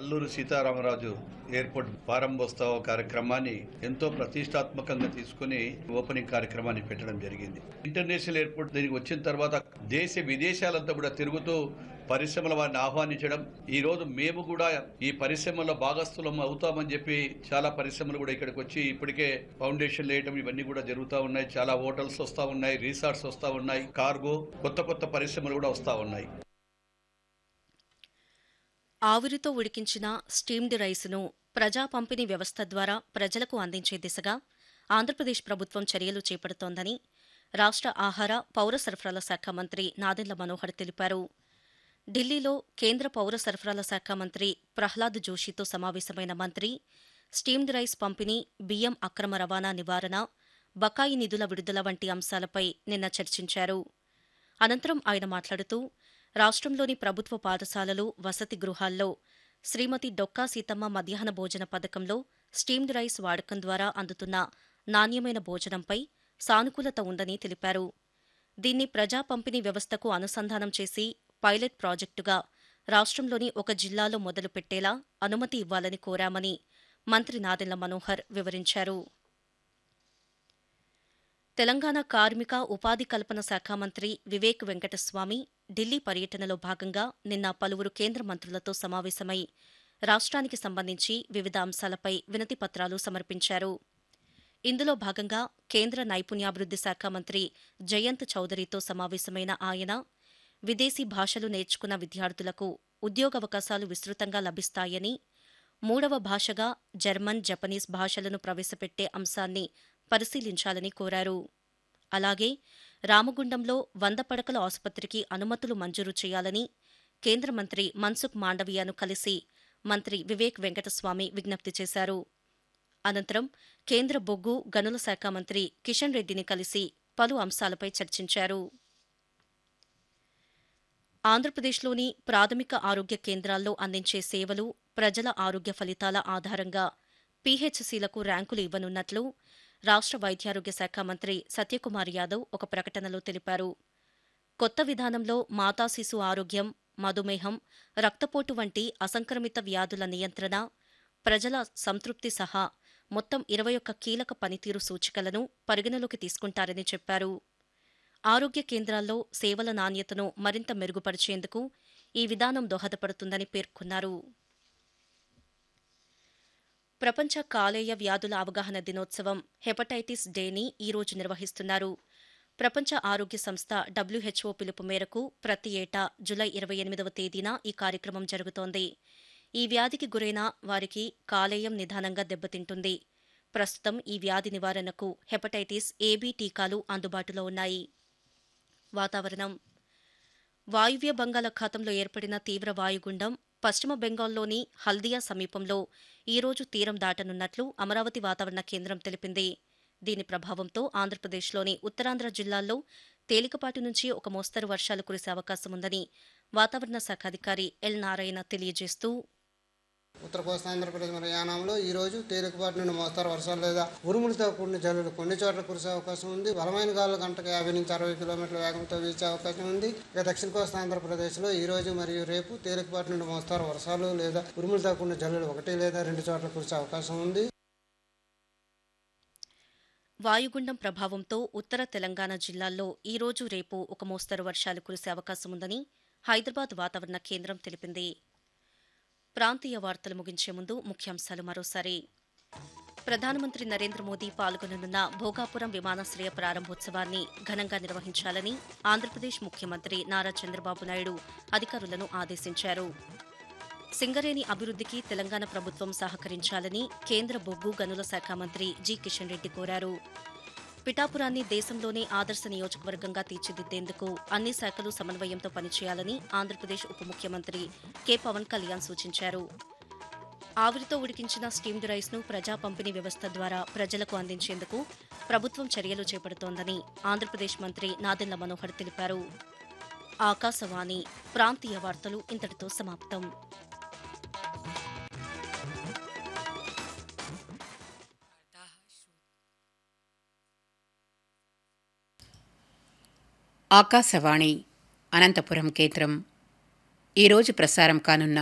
Alluri Sitaramaraju airport ప్రారంభోత్సవ కార్యక్రమాన్ని ఎంతో ప్రతిష్టాత్మకంగా తీసుకుని ఓపెనింగ్ కార్యక్రమాన్ని పెట్టడం జరిగింది. ఇంటర్నేషనల్ ఎయిర్పోర్ట్ దీనికి వచ్చిన తర్వాత దేశ విదేశాలంతా కూడా తిరుగుతూ పరిశ్రమల వారిని ఆహ్వానించడం, ఈ రోజు మేము కూడా ఈ పరిశ్రమలో భాగస్థులం అవుతామని చెప్పి చాలా పరిశ్రమలు కూడా ఇక్కడికి వచ్చి ఇప్పటికే ఫౌండేషన్ వేయడం ఇవన్నీ కూడా జరుగుతూ ఉన్నాయి. చాలా హోటల్స్ వస్తూ ఉన్నాయి, రిసార్ట్స్ వస్తూ ఉన్నాయి, కార్గో కొత్త కొత్త పరిశ్రమలు కూడా వస్తూ ఉన్నాయి. ఆవిరితో ఉడికించిన స్టీమ్డ్ రైసును ప్రజా పంపిణీ వ్యవస్థ ద్వారా ప్రజలకు అందించే దిశగా ఆంధ్రప్రదేశ్ ప్రభుత్వం చర్యలు చేపడుతోందని రాష్ట్ర ఆహార పౌర సరఫరాల శాఖ మంత్రి నాదెండ్ల మనోహర్ తెలిపారు. ఢిల్లీలో కేంద్ర పౌర సరఫరాల శాఖ మంత్రి ప్రహ్లాద్ జోషితో సమావేశమైన మంత్రి స్టీమ్డ్ రైస్ పంపిణీ, బియ్యం అక్రమ రవాణా నివారణ, బకాయి నిధుల విడుదల వంటి అంశాలపై నిన్న చర్చించారు. అనంతరం ఆయన మాట్లాడుతూ రాష్ట్రంలోని ప్రభుత్వ పాఠశాలలు, వసతి గృహాల్లో శ్రీమతి డొక్కా సీతమ్మ మధ్యాహ్న భోజన పథకంలో స్టీమ్డ్ రైస్ వాడకం ద్వారా అందుతున్న నాణ్యమైన భోజనంపై సానుకూలత ఉందని తెలిపారు. దీన్ని ప్రజా పంపిణీ వ్యవస్థకు అనుసంధానం చేసి పైలట్ ప్రాజెక్టుగా రాష్ట్రంలోని ఒక జిల్లాలో మొదలుపెట్టేలా అనుమతి ఇవ్వాలని కోరామని మంత్రి నాదెండ్ల మనోహర్ వివరించారు. తెలంగాణ కార్మిక ఉపాధి కల్పన శాఖ మంత్రి వివేక్ వెంకటస్వామి ఢిల్లీ పర్యటనలో భాగంగా నిన్న పలువురు కేంద్ర మంత్రులతో సమావేశమై రాష్ట్రానికి సంబంధించి వివిధ అంశాలపై వినతి పత్రాలు సమర్పించారు. ఇందులో భాగంగా కేంద్ర నైపుణ్యాభివృద్ది శాఖ మంత్రి జయంత్ చౌదరితో సమావేశమైన ఆయన విదేశీ భాషలు నేర్చుకున్న విద్యార్థులకు ఉద్యోగావకాశాలు విస్తృతంగా లభిస్తాయని, మూడవ భాషగా జర్మన్, జపనీస్ భాషలను ప్రవేశపెట్టే అంశాన్ని పరిశీలించాలని కోరారు. అలాగే రామగుండంలో 100 పడకల ఆసుపత్రికి అనుమతులు మంజూరు చేయాలని కేంద్ర మంత్రి మన్సుఖ్ మాండవీయను కలిసి మంత్రి వివేక్ వెంకటస్వామి విజ్ఞప్తి చేశారు. అనంతరం కేంద్ర బొగ్గు, గనుల శాఖ మంత్రి కిషన్ రెడ్డిని కలిసి పలు అంశాలపై చర్చించారు. ఆంధ్రప్రదేశ్లోని ప్రాథమిక ఆరోగ్య కేంద్రాల్లో అందించే సేవలు, ప్రజల ఆరోగ్య ఫలితాల ఆధారంగా పీహెచ్సీలకు ర్యాంకులు ఇవ్వనున్నట్లు రాష్ట్ర వైద్యారోగ్య శాఖ మంత్రి సత్యకుమార్ యాదవ్ ఒక ప్రకటనలో తెలిపారు. కొత్త విధానంలో మాతా శిశు ఆరోగ్యం, మధుమేహం, రక్తపోటు వంటి అసంక్రమిత వ్యాధుల నియంత్రణ, ప్రజల సంతృప్తి సహా మొత్తం 21 కీలక పనితీరు సూచికలను పరిగణలోకి తీసుకుంటారని చెప్పారు. ఆరోగ్య కేంద్రాల్లో సేవల నాణ్యతను మరింత మెరుగుపరిచేందుకు ఈ విధానం దోహదపడుతుందని పేర్కొన్నారు. ప్రపంచ కాలేయ వ్యాధుల అవగాహన దినోత్సవం హెపటైటిస్ డేని ఈరోజు నిర్వహిస్తున్నారు. ప్రపంచ ఆరోగ్య సంస్థ WHO పిలుపు మేరకు ప్రతి ఏటా జులై 28వ తేదీన ఈ కార్యక్రమం జరుగుతోంది. ఈ వ్యాధికి గురైన వారికి కాలేయం నిదానంగా దెబ్బతింటుంది. ప్రస్తుతం ఈ వ్యాధి నివారణకు హెపటైటిస్ AB టీకాలు అందుబాటులో ఉన్నాయి. వాతావరణం. వాయువ్య బంగాళాఖాతంలో ఏర్పడిన తీవ్ర వాయుగుండం పశ్చిమ బెంగాల్లోని హల్దియా సమీపంలో ఈరోజు తీరం దాటనున్నట్లు అమరావతి వాతావరణ కేంద్రం తెలిపింది. దీని ప్రభావంతో ఆంధ్రప్రదేశ్లోని ఉత్తరాంధ్ర జిల్లాల్లో తేలికపాటి నుంచి ఒక మోస్తరు వర్షాలు కురిసే అవకాశముందని వాతావరణ శాఖ అధికారి ఎల్ నారాయణ తెలియజేస్తూ, ఉత్తర కోస్తా ఆంధ్రప్రదేశ్ మరియు యానాంలో ఈ రోజు తేలికపాటి నుండి మోస్తారు వర్షాలు లేదా ఉరుములతో కూడిన జల్లులు కొన్ని చోట్ల కురిసే అవకాశం ఉంది. బలమైన గాలులు గంటకు 50 నుంచి 60 కిలోమీటర్ల వేగంతో వీచే అవకాశం ఉంది. ఇక దక్షిణ కోస్తా ఆంధ్రప్రదేశ్లో ఈ రోజు మరియు రేపు తేలికపాటి నుండి మోస్తారు వర్షాలు లేదా ఉరుములతో కూడిన జల్లులు 1 లేదా 2 చోట్ల కురిసే అవకాశం ఉంది. వాయుగుండం ప్రభావంతో ఉత్తర తెలంగాణ జిల్లాల్లో ఈ రోజు రేపు ఒక మోస్తరు వర్షాలు కురిసే అవకాశముందని హైదరాబాద్ వాతావరణ కేంద్రం తెలిపింది. ప్రాంతీయ వార్తలు ముగించే ముందు ముఖ్యాంశాలు మరోసారి. ప్రధానమంత్రి నరేంద్ర మోదీ పాల్గొననున్న భోగాపురం విమానాశ్రయ ప్రారంభోత్సవాన్ని ఘనంగా నిర్వహించాలని ఆంధ్రప్రదేశ్ ముఖ్యమంత్రి నారా చంద్రబాబు నాయుడు అధికారులను ఆదేశించారు. సింగరేణి అభివృద్ధికి తెలంగాణ ప్రభుత్వం సహకరించాలని కేంద్ర బొగ్గు, గనుల శాఖ మంత్రి జి కిషన్ రెడ్డి కోరారు. పిఠాపురాన్ని దేశంలోనే ఆదర్శ నియోజకవర్గంగా తీర్చిదిద్దేందుకు అన్ని శాఖలు సమన్వయంతో పనిచేయాలని ఆంధ్రప్రదేశ్ ఉప ముఖ్యమంత్రి కె పవన్ కళ్యాణ్ సూచించారు. ఆవిరితో ఉడికించిన స్టీమ్డ్ రైస్ను ప్రజా పంపిణీ వ్యవస్థ ద్వారా ప్రజలకు అందించేందుకు ప్రభుత్వం చర్యలు చేపడుతోందని ఆంధ్రప్రదేశ్ మంత్రి నాదెండ్ల మనోహర్ తెలిపారు. ఆకాశవాణి ప్రాంతీయ వార్తలు ఇంతటితో సమాప్తం. ఆకాశవాణి అనంతపురం కేంద్రం ఈరోజు ప్రసారం కానున్న